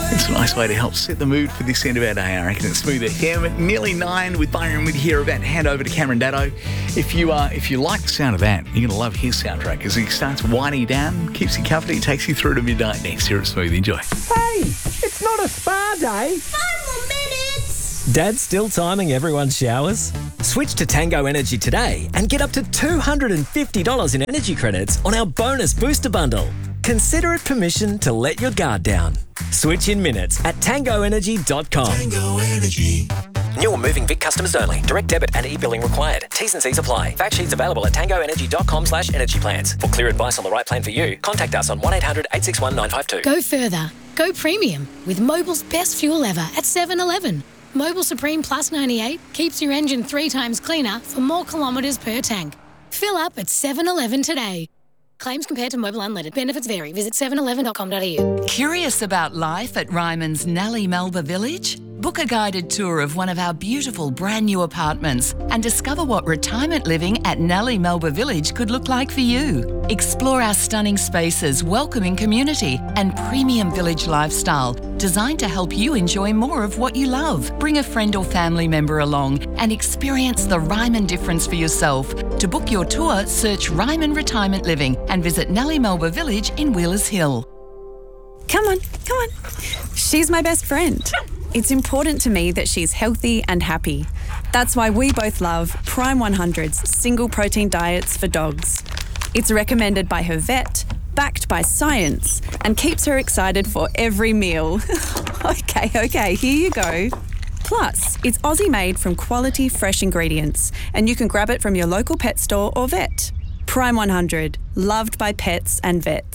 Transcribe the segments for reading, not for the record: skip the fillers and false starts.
It's a nice way to help set the mood for this end of our day, I reckon. It's Smooth FM at nearly 9 with Byron Wood here. About hand over to Cameron Daddo. If you like the sound of that, you're going to love his soundtrack as he starts winding down, keeps you covered, he takes you through to midnight next here at Smooth. Enjoy. Hey, it's not a spa day. 5 more minutes. Dad's still timing everyone's showers? Switch to Tango Energy today and get up to $250 in energy credits on our bonus booster bundle. Consider it permission to let your guard down. Switch in minutes at tangoenergy.com. Tango Energy. New or moving Vic customers only. Direct debit and e-billing required. T's and C's apply. Fact sheets available at tangoenergy.com/energy plans. For clear advice on the right plan for you, contact us on 1-800-861-952. Go further. Go premium with Mobil's best fuel ever at 7-Eleven. Mobil Supreme Plus 98 keeps your engine 3 times cleaner for more kilometres per tank. Fill up at 7-Eleven today. Claims compared to Mobil Unleaded. Benefits vary. Visit 711.com.au. Curious about life at Ryman's Nellie Melba Village? Book a guided tour of one of our beautiful brand new apartments and discover what retirement living at Nellie Melba Village could look like for you. Explore our stunning spaces, welcoming community and premium village lifestyle designed to help you enjoy more of what you love. Bring a friend or family member along and experience the Ryman difference for yourself. To book your tour, search Ryman Retirement Living and visit Nellie Melba Village in Wheelers Hill. Come on. She's my best friend. It's important to me that she's healthy and happy. That's why we both love Prime 100's single protein diets for dogs. It's recommended by her vet, backed by science, and keeps her excited for every meal. Okay, here you go. Plus, it's Aussie made from quality fresh ingredients, and you can grab it from your local pet store or vet. Prime 100, loved by pets and vets.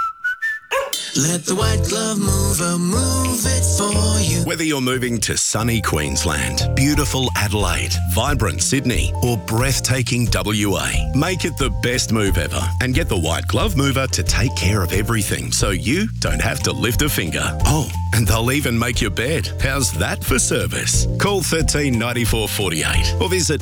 Let the white glove mover move it for you. Whether you're moving to sunny Queensland, beautiful Adelaide, vibrant Sydney, or breathtaking WA, make it the best move ever and get the white glove mover to take care of everything so you don't have to lift a finger. Oh, and they'll even make your bed. How's that for service? Call 13 94 48 or visit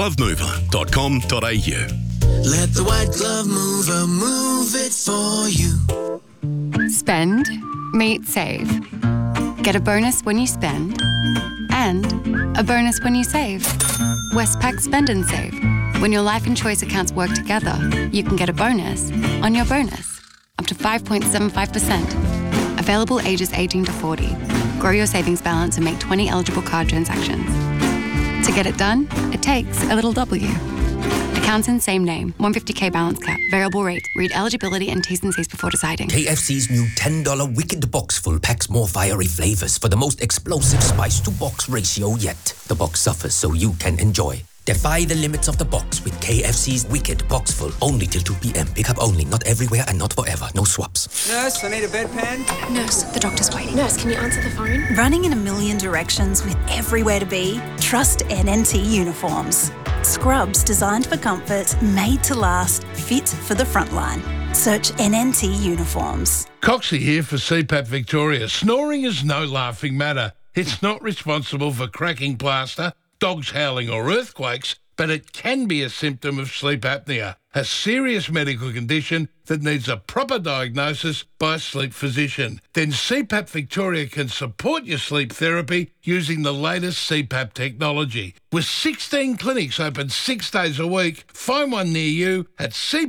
whiteglove.com.au. Let the white glove mover move it for you. Spend, meet, save. Get a bonus when you spend and a bonus when you save. Westpac Spend and Save. When your life and choice accounts work together, you can get a bonus on your bonus, up to 5.75%. Available ages 18 to 40. Grow your savings balance and make 20 eligible card transactions. To get it done, it takes a little W. Accounts in same name. 150k balance cap. Variable rate. Read eligibility and T's and C's before deciding. KFC's new $10 Wicked Box Full packs more fiery flavours for the most explosive spice-to-box ratio yet. The box suffers so you can enjoy. Defy the limits of the box with KFC's Wicked Box Full. Only till 2 p.m. Pick up only. Not everywhere and not forever. No swaps. Nurse, I need a bedpan. Nurse, the doctor's waiting. Nurse, can you answer the phone? Running in a million directions with everywhere to be? Trust NNT Uniforms. Scrubs designed for comfort, made to last, fit for the front line. Search NNT Uniforms. Coxie here for CPAP Victoria. Snoring is no laughing matter. It's not responsible for cracking plaster, dogs howling or earthquakes, but it can be a symptom of sleep apnea, a serious medical condition that needs a proper diagnosis by a sleep physician. Then CPAP Victoria can support your sleep therapy using the latest CPAP technology. With 16 clinics open 6 days a week, find one near you at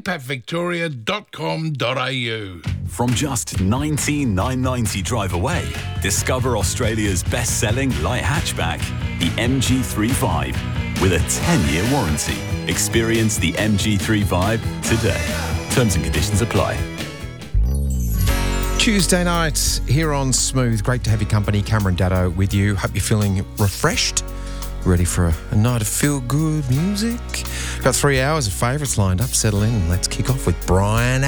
cpapvictoria.com.au. From just $19,990 drive away, discover Australia's best-selling light hatchback, the MG3 with a 10-year warranty. Experience the MG3 today. Terms and conditions apply. Tuesday night here on Smooth. Great to have your company. Cameron Daddo with you. Hope you're feeling refreshed. Ready for a night of feel-good music. Got 3 hours of favourites lined up. Settle in and let's kick off with Brian